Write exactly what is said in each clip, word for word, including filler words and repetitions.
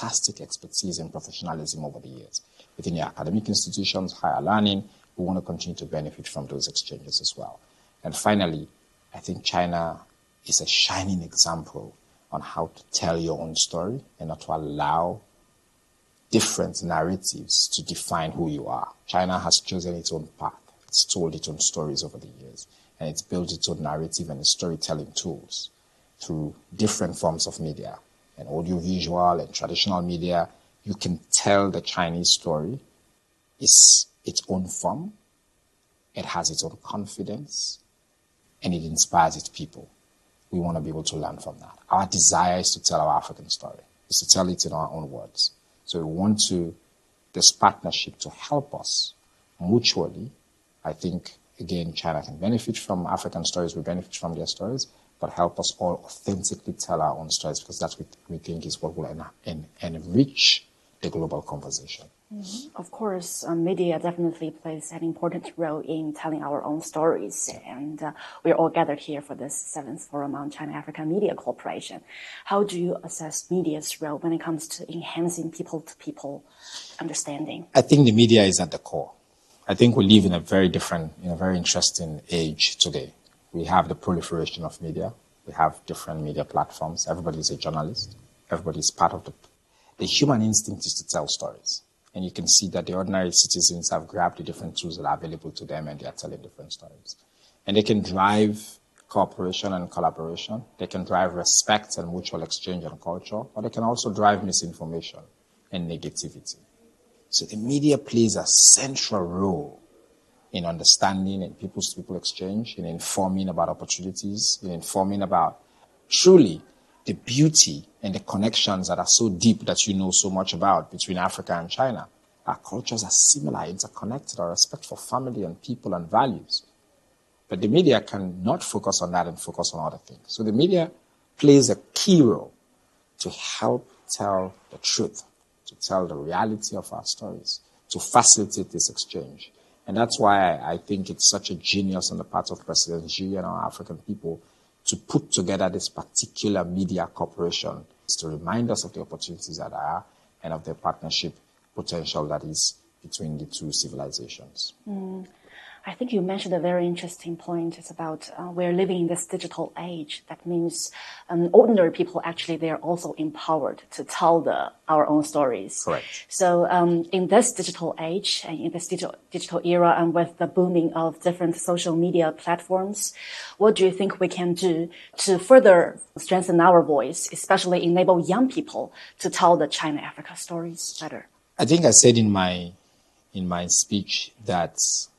fantastic expertise and professionalism over the years. Within the academic institutions, higher learning, we want to continue to benefit from those exchanges as well. And finally, I think China is a shining example on how to tell your own story and not to allow different narratives to define who you are. China has chosen its own path. It's told its own stories over the years, and it's built its own narrative and storytelling tools through different forms of media, and audiovisual and traditional media. You can tell the Chinese story. It's its own form. It has its own confidence, and it inspires its people. We want to be able to learn from that. Our desire is to tell our African story, is to tell it in our own words. So we want to, this partnership to help us mutually. I think, again, China can benefit from African stories, we benefit from their stories, but help us all authentically tell our own stories, because that's what we think is what will en- en- enrich the global conversation. Mm-hmm. Of course, um, media definitely plays an important role in telling our own stories, and uh, we're all gathered here for this seventh Forum on China-Africa Media Cooperation. How do you assess media's role when it comes to enhancing people-to-people understanding? I think the media is at the core. I think we live in a very different, in a very interesting age today. We have the proliferation of media. We have different media platforms. Everybody is a journalist. Everybody is part of the... The human instinct is to tell stories. And you can see that the ordinary citizens have grabbed the different tools that are available to them, and they are telling different stories. And they can drive cooperation and collaboration. They can drive respect and mutual exchange and culture, or they can also drive misinformation and negativity. So the media plays a central role in understanding and people's-to-people exchange, in informing about opportunities, in informing about truly the beauty and the connections that are so deep that you know so much about between Africa and China. Our cultures are similar, interconnected, our respect for family and people and values. But the media cannot focus on that and focus on other things. So the media plays a key role to help tell the truth, to tell the reality of our stories, to facilitate this exchange. And that's why I think it's such a genius on the part of President Xi and our African people to put together this particular media corporation to remind us of the opportunities that are and of the partnership potential that is between the two civilizations. Mm. I think you mentioned a very interesting point. It's about uh, we're living in this digital age. That means um, ordinary people, actually, they're also empowered to tell the, our own stories. Correct. So um, in this digital age, and in this digital, digital era, and with the booming of different social media platforms, what do you think we can do to further strengthen our voice, especially enable young people to tell the China-Africa stories better? I think I said in my in my speech that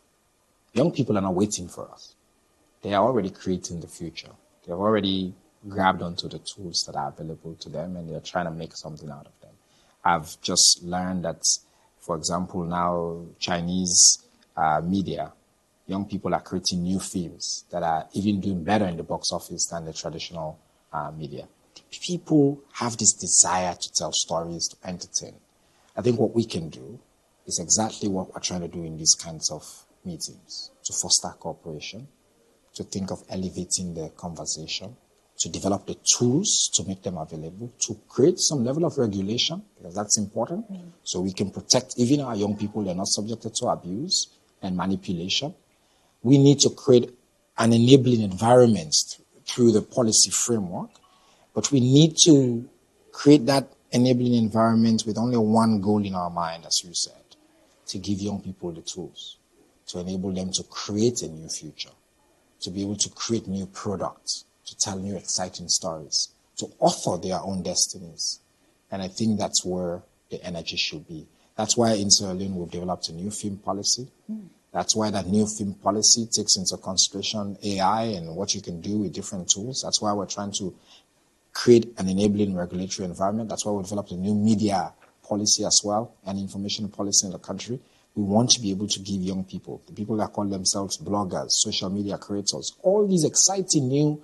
young people are not waiting for us. They are already creating the future. They've already grabbed onto the tools that are available to them, and they're trying to make something out of them. I've just learned that, for example, now Chinese uh, media, young people are creating new films that are even doing better in the box office than the traditional uh, media. People have this desire to tell stories, to entertain. I think what we can do is exactly what we're trying to do in these kinds of meetings, to foster cooperation, to think of elevating the conversation, to develop the tools to make them available, to create some level of regulation, because that's important, mm. so we can protect even our young people. They're not subjected to abuse and manipulation. We need to create an enabling environment through the policy framework, but we need to create that enabling environment with only one goal in our mind, as you said, to give young people the tools, to enable them to create a new future, to be able to create new products, to tell new exciting stories, to author their own destinies. And I think that's where the energy should be. That's why in Sierra Leone we've developed a new film policy. Mm. That's why that new film policy takes into consideration A I and what you can do with different tools. That's why we're trying to create an enabling regulatory environment. That's why we developed a new media policy as well, and information policy in the country. We want to be able to give young people, the people that call themselves bloggers, social media creators, all these exciting new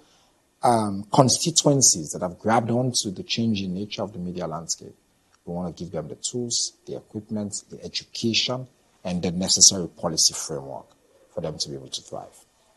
um, constituencies that have grabbed onto the changing nature of the media landscape. We want to give them the tools, the equipment, the education, and the necessary policy framework for them to be able to thrive.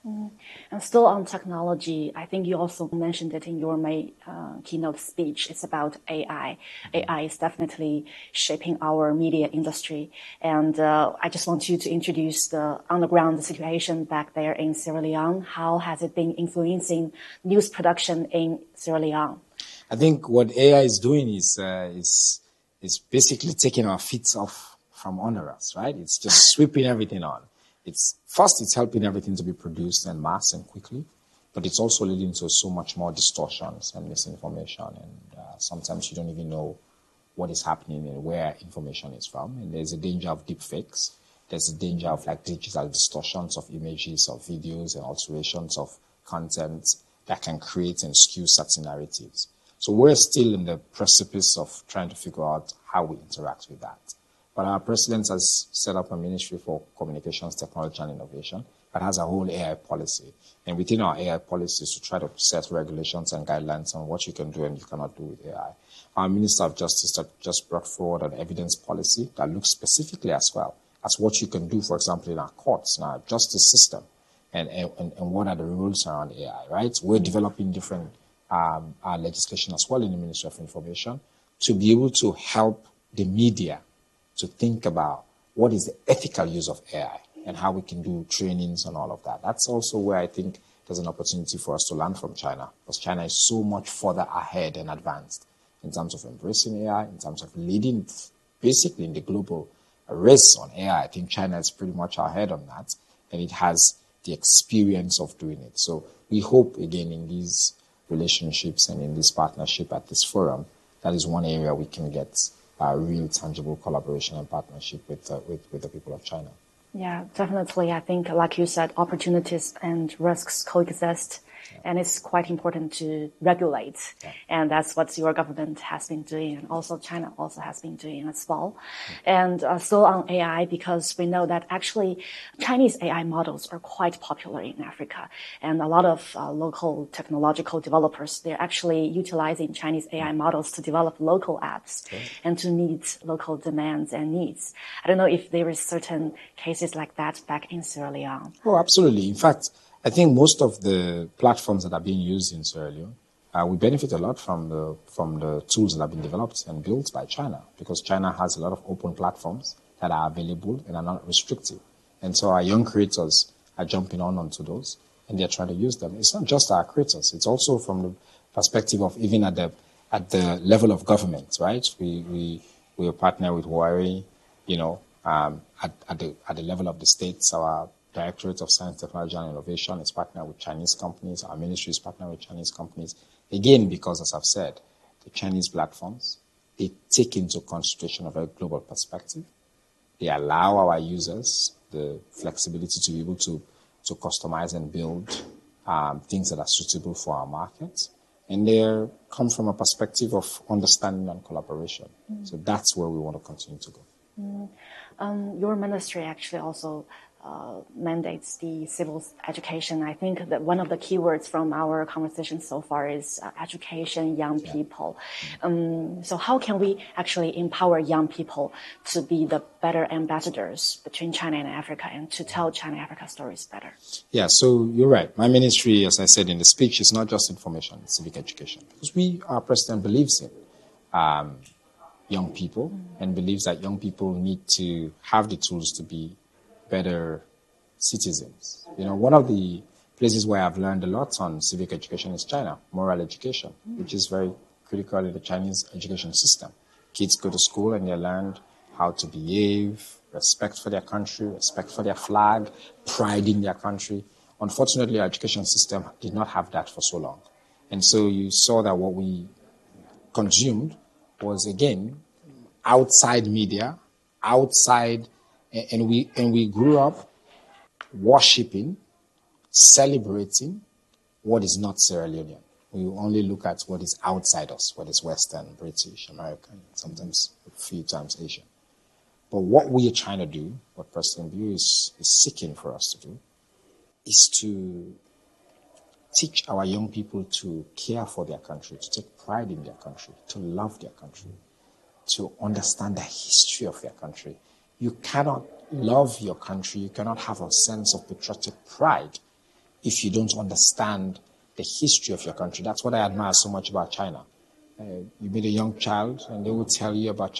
Mm. And still on technology, I think you also mentioned it in your May uh, keynote speech. It's about A I. Mm-hmm. A I is definitely shaping our media industry. And uh, I just want you to introduce the on-the-ground situation back there in Sierra Leone. How has it been influencing news production in Sierra Leone? I think what A I is doing is uh, is is basically taking our feet off from under us, right? It's just sweeping everything on. It's first, it's helping everything to be produced en masse and quickly, but it's also leading to so much more distortions and misinformation. And uh, sometimes you don't even know what is happening and where information is from. And there's a danger of deep fakes. There's a danger of like digital distortions of images, of videos, and alterations of content that can create and skew certain narratives. So we're still in the precipice of trying to figure out how we interact with that. But our president has set up a ministry for communications, technology, and innovation that has a whole A I policy. And within our A I policies, to try to set regulations and guidelines on what you can do and you cannot do with A I. Our Minister of Justice just brought forward an evidence policy that looks specifically as well as what you can do, for example, in our courts, in our justice system, and, and, and what are the rules around A I, right? We're developing different um, uh, legislation as well in the Ministry of Information to be able to help the media to think about what is the ethical use of A I and how we can do trainings and all of that. That's also where I think there's an opportunity for us to learn from China, because China is so much further ahead and advanced in terms of embracing A I, in terms of leading basically in the global race on A I. I think China is pretty much ahead on that, and it has the experience of doing it. So we hope, again, in these relationships and in this partnership at this forum, that is one area we can get a real tangible collaboration and partnership with, uh, with with the people of China. Yeah, definitely. I think, like you said, opportunities and risks coexist, yeah. And it's quite important to regulate. Yeah. And that's what your government has been doing, and also China also has been doing as well. Yeah. And uh, still on A I, because we know that actually Chinese A I models are quite popular in Africa, and a lot of uh, local technological developers, they're actually utilizing Chinese A I models to develop local apps okay. and to meet local demands and needs. I don't know if there is certain cases like that back in Sierra Leone. Oh, absolutely. In fact, I think most of the platforms that are being used in Sierra Leone, uh, we benefit a lot from the from the tools that have been developed and built by China, because China has a lot of open platforms that are available and are not restrictive. And so our young creators are jumping on onto those, and they're trying to use them. It's not just our creators; it's also from the perspective of even at the at the level of government, right? We we we are partner with Huawei, you know. Um, at, at, the, at the level of the states, our Directorate of Science, Technology and Innovation is partnered with Chinese companies. Our ministry is partnered with Chinese companies. Again, because, as I've said, the Chinese platforms, they take into consideration a very global perspective. They allow our users the flexibility to be able to, to customize and build um, things that are suitable for our markets. And they come from a perspective of understanding and collaboration. Mm. So that's where we want to continue to go. Mm. Um, your ministry actually also uh, mandates the civil education. I think that one of the keywords from our conversation so far is uh, education, young yeah. people. Um, so how can we actually empower young people to be the better ambassadors between China and Africa and to tell China and Africa stories better? Yeah, so you're right. My ministry, as I said in the speech, is not just information, it's civic education. Because we, our president, believes in um, young people mm-hmm. and believes that young people need to have the tools to be better citizens. You know, one of the places where I've learned a lot on civic education is China, moral education, mm-hmm. which is very critical in the Chinese education system. Kids go to school and they learn how to behave, respect for their country, respect for their flag, pride in their country. Unfortunately, our education system did not have that for so long. And so you saw that what we consumed was, again, outside media, outside, and we and we grew up worshipping, celebrating what is not Sierra Leonean. We only look at what is outside us, what is Western, British, American, sometimes a few times Asian. But what we are trying to do, what President Biu is, is seeking for us to do, is to teach our young people to care for their country, to take pride in their country, to love their country, to understand the history of their country. You cannot love your country, you cannot have a sense of patriotic pride if you don't understand the history of your country. That's what I admire so much about China. Uh, you meet a young child and they will tell you about